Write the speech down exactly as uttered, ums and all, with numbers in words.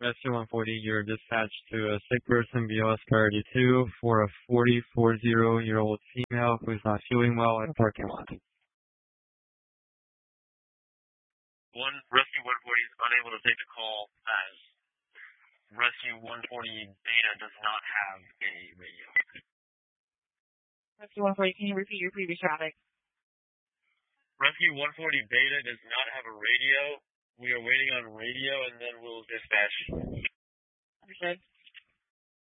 Rescue one forty, you're dispatched to a sick person, B O S priority two, for a forty-four-year-old female who's not feeling well in a parking lot. One Rescue one forty is unable to take the call as Rescue one forty Beta does not have a radio. Rescue one forty, can you repeat your previous traffic? Rescue one forty Beta does not have a radio. We are waiting on radio, and then we'll dispatch. Understood.